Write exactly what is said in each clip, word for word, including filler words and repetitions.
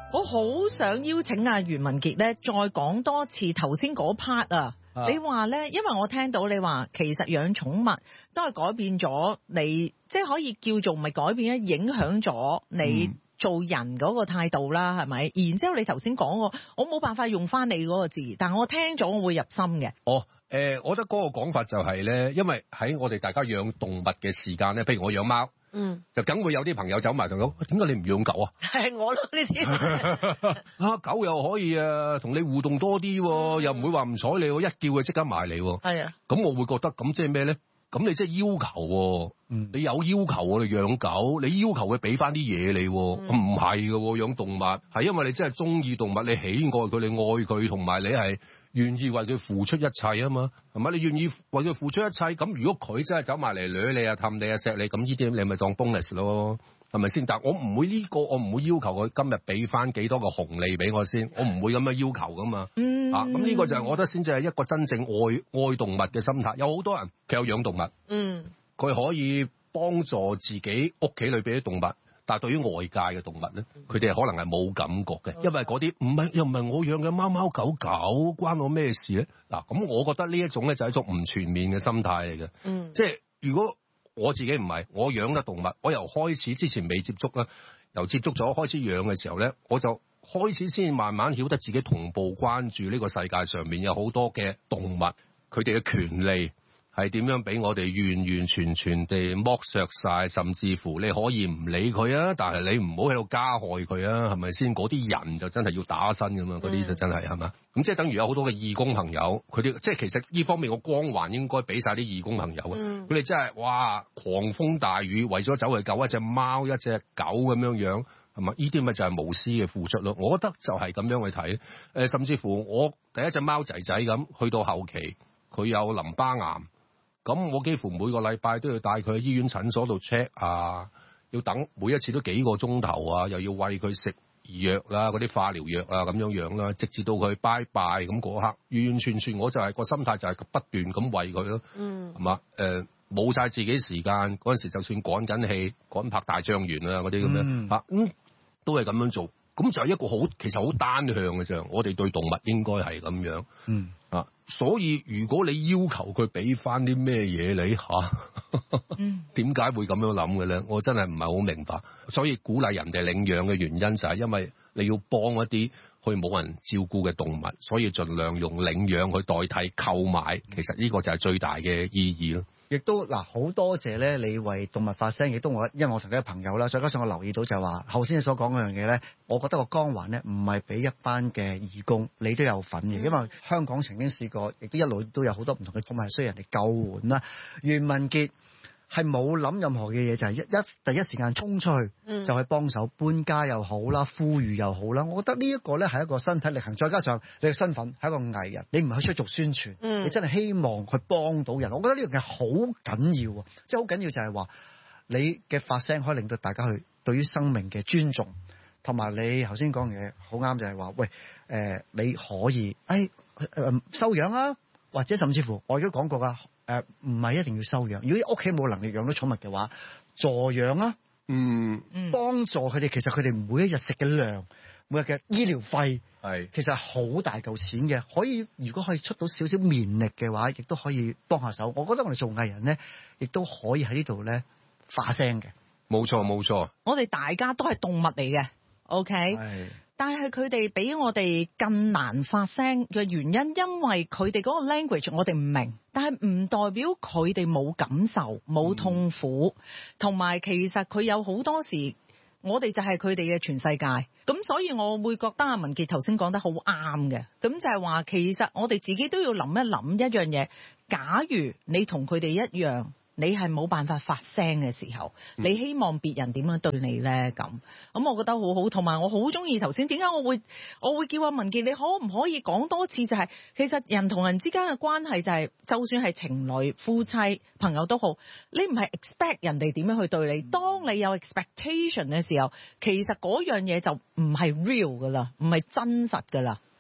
我好想邀請阿袁文傑咧，再講多次頭先嗰 part 啊！啊你話咧，因為我聽到你話，其實養寵物都係改變咗你，即係可以叫做唔係改變咧，影響咗你做人嗰個態度啦，係咪？然之後你頭先講個，我冇辦法用翻你嗰個字，但我聽咗我會入心嘅。 哦，誒、呃，我覺得嗰個講法就係咧，因為喺我哋大家養動物嘅時間咧，譬如我養貓。嗯，就梗會有啲朋友走埋同我，點解你唔養狗啊？係我咯呢啲啊，狗又可以啊，同你互動多啲、啊，嗯、又唔會話唔睬你，一叫佢即刻埋嚟。係啊，咁我會覺得咁即係咩咧？咁你即係要求、啊，嗯、你有要求我哋養狗，你要求佢俾翻啲嘢你，唔係嘅養動物係因為你真係中意動物，你喜愛佢，你愛佢，同埋你係。願意為佢付出一切啊嘛，係咪？你願意為佢付出一切，咁如果佢真係走埋嚟掠你啊、氹你啊、錫你，咁呢啲你咪當 bonus 咯，係咪先？但係我唔會呢、呢個，我唔會要求佢今日俾翻幾多個紅利俾我先，我唔會咁樣要求噶嘛。嗯，啊，咁呢個就係我覺得先至係一個真正愛愛動物嘅心態。有好多人佢有養動物，嗯，佢可以幫助自己屋企裏邊啲動物。但係對於外界嘅動物咧，佢哋可能係冇感覺嘅，因為嗰啲唔係又唔係我養嘅貓貓狗狗，關我咩事咧？嗱，咁我覺得呢一種咧就係一種唔全面嘅心態嚟嘅。嗯，即係如果我自己唔係我養嘅動物，我由開始之前未接觸啦，由接觸咗開始養嘅時候咧，我就開始先慢慢曉得自己同步關注呢個世界上面有好多嘅動物，佢哋嘅權利。係點樣俾我哋完完全全地剝削晒，甚至乎你可以唔理佢啊，但係你唔好喺度加害佢啊，係咪先？嗰啲人就真係要打身噶嘛，嗰啲就真係係嘛？咁即係等於有好多嘅義工朋友，佢哋即係其實呢方面個光環應該俾晒啲義工朋友啊！佢哋、嗯、真係哇，狂風大雨為咗走去救一隻貓一隻狗咁樣樣，係嘛？呢啲咪就係無私嘅付出咯。我覺得就係咁樣去睇，誒，甚至乎我第一隻貓仔仔咁去到後期，佢有淋巴癌。咁我幾乎每個禮拜都要帶佢去醫院診所度 check 啊，要等每一次都幾個鐘頭啊，又要餵佢食藥啦，嗰啲化療藥啊咁樣樣啦，直至到佢拜拜咁嗰刻，完完全全我就係、是、個心態就係不斷咁餵佢咯，嗯，係嘛？誒冇晒自己時間嗰陣時，就算趕緊戲趕拍大狀元啊嗰啲咁樣嚇，咁都係咁樣做，咁就係一個好其實好單向嘅啫。我哋對動物應該係咁樣，嗯。啊，所以如果你要求佢俾翻啲咩嘢你吓，點解會咁樣諗嘅咧？我真係唔係好明白。所以鼓勵人哋領養嘅原因就係因為你要幫一啲去冇人照顧嘅動物，所以盡量用領養去代替購買。其實呢個就係最大嘅意義咯。 亦都嗱，好多謝咧，你為動物發聲，亦都我因為我同你嘅朋友啦，再加上我留意到就係話，頭先你所講嗰樣嘢咧，我覺得個光環咧唔係俾一班嘅義工，你都有份嘅，因為香港曾經試過，亦都一路都有好多唔同嘅動物係需要人哋救援啦。袁文傑係冇諗任何嘅嘢，就係、是、一一第一時間衝出去，嗯、就去幫手搬家又好啦，呼籲又好啦。我覺得呢一個咧係一個身體力行，再加上你嘅身份係一個藝人，你唔係去出去做宣傳，嗯、你真係希望去幫到人。我覺得呢樣嘢好緊要啊，即係好緊要就係話你嘅發聲可以令到大家去對於生命嘅尊重，同埋你頭先講嘅嘢好啱，就係話喂誒、呃、你可以誒、哎呃、收養啊，或者甚至乎我亦都講過噶。誒唔係一定要收養，如果屋企冇能力養到寵物嘅話，助養啊，嗯，幫助佢哋。其實佢哋每一日食嘅糧，每日嘅醫療費，係其實好大嚿錢嘅。可以如果可以出到少少綿力嘅話，亦都可以幫下手。我覺得我哋做藝人咧，亦都可以喺呢度咧發聲嘅。 冇錯冇錯， 我哋大家都係動物嚟嘅 ，OK。係。但係佢哋比我哋更難發聲嘅原因，因為佢哋嗰個 language 我哋唔明，但係唔代表佢哋冇感受、冇痛苦，同埋、嗯、其實佢有好多時，我哋就係佢哋嘅全世界。咁所以我會覺得阿文傑頭先講得好啱嘅，咁就係話其實我哋自己都要諗一諗一樣嘢，假如你同佢哋一樣。你係冇辦法發聲嘅時候，你希望別人點樣對你咧？咁咁，我覺得好好。同埋我好中意頭先，點解我會我會叫阿文傑，你可唔可以講多次？就係、是、其實人同人之間嘅關係就係、是，就算係情侶、夫妻、朋友都好，你唔係 expect 人哋點樣去對你。當你有 expectation 嘅時候，其實嗰樣嘢就唔係 real 噶啦，唔係真實噶啦。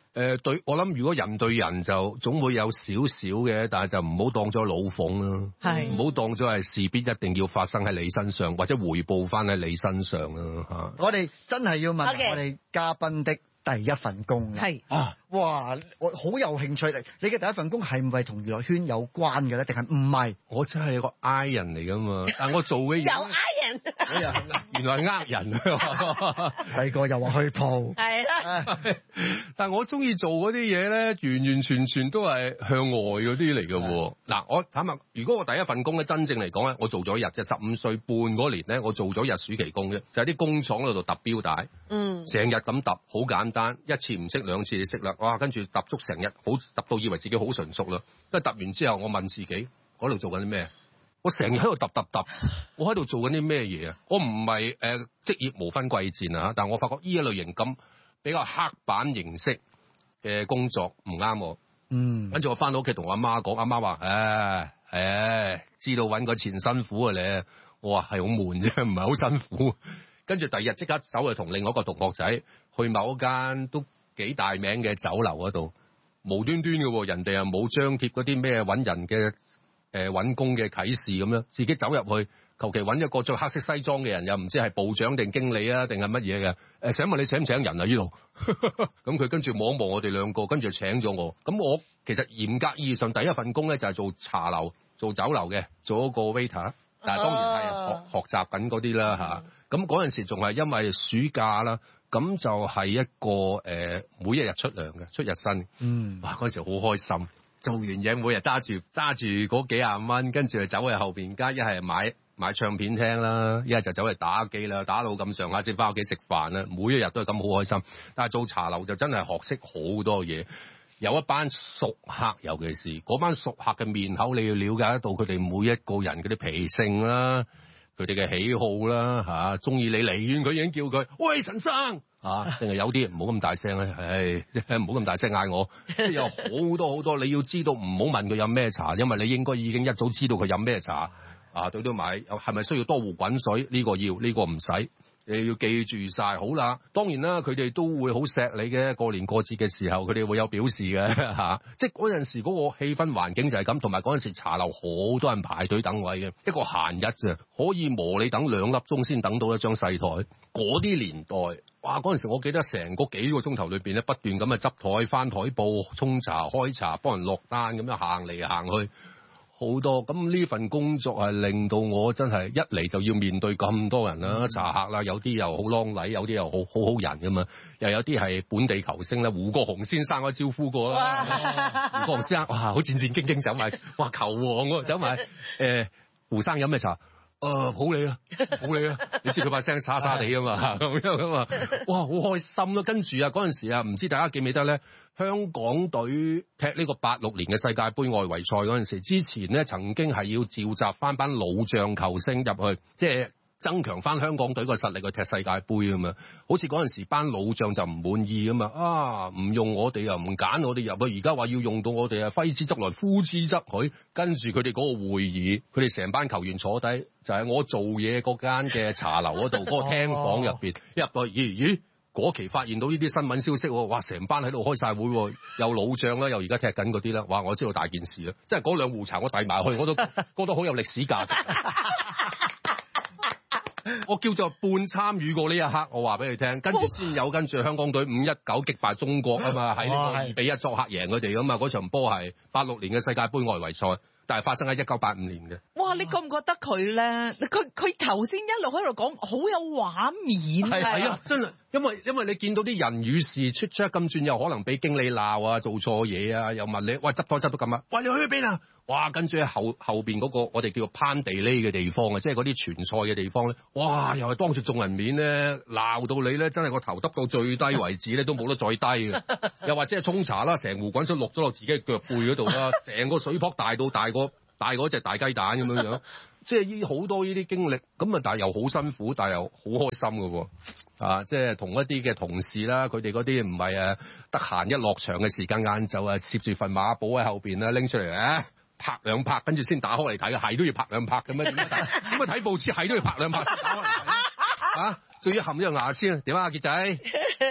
誒對，我諗如果人對人就總會有少少嘅，但係就唔好當咗老諷啦，係唔好當咗係事必一定要發生喺你身上，或者回報翻喺你身上啦嚇。 我哋真係要問 Okay. 我哋嘉賓的第一份工係啊！哇，我好有興趣。你嘅第一份工係唔係同娛樂圈有關嘅咧？定係唔係？ 我真係個 I 人嚟噶嘛，但我做嘅嘢有 I 人， 原來係呃人。 細個又話去蒲， 係啦。 但係我中意做嗰啲嘢咧，完完全全都係向外嗰啲嚟嘅喎。嗱，我坦白，如果我第一份工咧，真正嚟講咧，我做咗一日，即係十五歲半嗰年咧，我做咗日暑期工啫，就喺啲工廠嗰度揼錶帶，嗯，成日咁揼，好簡單，一次唔識，兩次你識啦。哇！跟住揼足成日，好揼到以為自己好純熟啦。跟住揼完之後，我問自己嗰度做緊啲咩？我成日喺度揼揼揼，我喺度做緊啲咩嘢啊？我唔係誒職業無分貴賤啊，但係我發覺呢一類型咁比較刻板形式嘅工作唔啱我。嗯。跟住我翻到屋企同我阿媽講，阿媽話：誒誒，知道揾個錢辛苦啊你。我話係好悶啫，唔係好辛苦。跟住第二日即刻走去同另外一個同學仔去某間都幾大名嘅酒樓嗰度，無端端嘅喎，人哋又冇張貼嗰啲咩揾人嘅誒揾工嘅啟示咁樣，自己走入去，求其揾一個着黑色西裝嘅人，又唔知係部長定經理啊，定係乜嘢嘅？誒，請問你請唔請人啊？呢度咁佢跟住望一望我哋兩個，跟住請咗我。咁我其實嚴格意義上第一份工咧就係做茶樓、做酒樓嘅，做一個 waiter， 但係當然係學學習緊嗰啲啦嚇。咁嗰陣時仲係因為暑假啦。咁就係一個誒、呃，每一日出糧嘅，出日薪。嗯，哇！嗰陣時好開心，做完嘢每日揸住揸住嗰幾廿蚊，跟住就走去後邊間，一係買買唱片聽啦，一係就走去打機啦，打到咁上下先翻屋企食飯啦。每一日都係咁好開心。但係做茶樓就真係學識好多嘢，有一班熟客，尤其是嗰班熟客嘅面口，你要了解得到佢哋每一個人嗰啲脾性啦。佢哋嘅喜好啦嚇，中意你離遠佢已經叫佢喂陳生嚇，定係有啲唔好咁大聲咧，唉唔好咁大聲嗌我，有好多好多你要知道，唔好問佢飲咩茶，因為你應該已經一早知道佢飲咩茶啊，對都買係咪需要多壺滾水？呢個要，呢個唔使。你要記住晒，好啦。當然啦，佢哋都會好錫你嘅。過年過節嘅時候，佢哋會有表示嘅嚇、啊。即係嗰陣時嗰個氣氛環境就係咁，同埋嗰陣時茶樓好多人排隊等位嘅，一個閒日啫，可以磨你等兩粒鐘先等到一張細台。嗰啲年代，哇！嗰陣時我記得成個幾個鐘頭裏邊咧，不斷咁啊執台、翻台布、沖茶、開茶、幫人落單咁樣行嚟行去。好多咁呢份工作係令到我真係一嚟就要面對咁多人啦，嗯、茶客啦，有啲又好啷禮，有啲又好好好人噶嘛，又有啲係本地球星啦，胡國雄先生我招呼過啦，胡國雄先生哇好戰戰兢兢走埋，哇球王喎走埋，誒、欸、胡生飲咩茶？誒、呃、好你啊，好你啊！你知佢把聲沙沙地啊嘛，咁樣啊嘛，哇好開心咯！跟住啊嗰陣時啊，唔知大家記唔記得咧？香港隊踢呢個八六年嘅世界盃外圍賽嗰陣時，之前咧曾經係要召集翻班老將球星入去，即係增強翻香港隊個實力去踢世界盃啊嘛。好似嗰陣時班老將就唔滿意啊嘛，啊唔用我哋又唔揀我哋入去，而家話要用到我哋啊，揮之則來，呼之則去。跟住佢哋嗰個會議，佢哋成班球員坐低，就係、是、我做嘢嗰間嘅茶樓嗰度嗰個廳房入邊，一入到咦咦嗰期發現到呢啲新聞消息，哇成班喺度開晒會，有老將啦，又而家踢緊嗰啲啦，哇我知道大件事啦，即係嗰兩壺茶我遞埋去，我都覺得好有歷史價值。我叫做半參與過呢一刻，我話俾你聽，跟住先有跟住香港隊五一九擊敗中國啊嘛，喺呢個二比一作客贏佢哋噶嘛，嗰場波係八六年嘅世界盃外圍賽，但係發生喺一九八五年嘅。哇！ 你覺唔覺得佢咧？佢佢頭先一路喺度講，好有畫面係係啊，真係，因為因為你見到啲人與事出出咁轉，又可能俾經理鬧啊，做錯嘢啊，又問你喂執台執到咁啊，喂你去邊啊？哇！跟住喺後後邊嗰個我哋叫做攀地呢嘅地方啊，即係嗰啲傳菜嘅地方咧，哇！又係當住眾人面咧鬧到你咧，真係個頭耷到最低為止咧，都冇得再低嘅。又或者係沖茶啦，成壺滾水落咗落自己嘅腳背嗰度啦，成個水泡大到大過大過一隻大雞蛋咁樣樣。即係依好多呢啲經歷，咁啊，但係又好辛苦，但係又好開心嘅喎。啊，即係同一啲嘅同事啦，佢哋嗰啲唔係誒得閒一落場嘅時間晏晝啊，攝住份馬簿喺後邊啦，拎出嚟啊拍兩拍，跟住先打開嚟睇嘅，係都要拍兩拍嘅咩？點解點解睇報紙係都要拍兩拍先打開嚟睇啊？仲要含咗牙籤，點啊傑仔？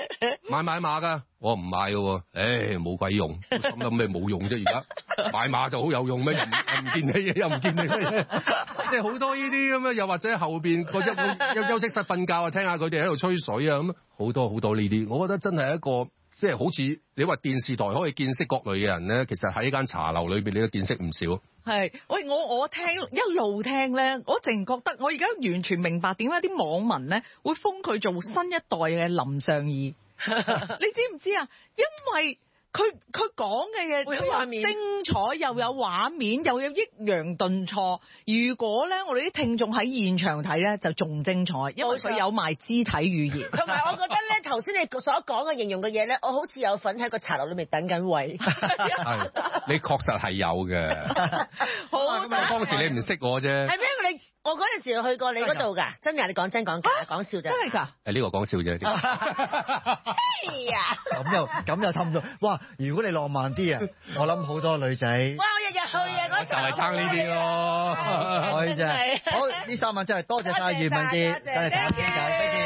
買買馬㗎，我話唔買嘅喎，誒冇鬼用，心諗咩冇用啫？而家買馬就好有用咩？又唔又唔見你嘢，又唔見你咩？即係好多呢啲咁樣，又或者後邊個休休息室瞓覺啊，聽下佢哋喺度吹水啊，咁好多好多呢啲，我覺得真係一個即係好似你話電視台可以見識各類嘅人咧，其實喺呢間茶樓裏邊你都見識唔少。 係，喂，我我聽一路聽咧，我淨覺得我而家完全明白點解啲網民咧會封佢做新一代嘅林尚義。你知唔知啊？因為佢佢講嘅嘢佢又精彩，又有畫面，又有抑揚頓挫。如果咧我哋啲聽眾喺現場睇咧，就仲精彩，因為佢有埋肢體語言。 同埋我覺得咧，頭先你所講嘅形容嘅嘢咧，我好似有份喺個茶樓裏面等緊位。 係，你確實係有嘅。 好啊，咁當時你唔識我啫。 係咩？你我嗰陣時去過你嗰度㗎，真㗎？你講真講假？講笑啫。真係㗎？ 誒呢個講笑啫。 哎呀！ 咁又咁又氹到，哇！如果你浪漫啲啊，我諗好多女仔。 哇！我日日去啊，嗰時就係撐呢啲咯。 可以啫。好，呢三晚真係多謝晒余文傑，真係談天偈。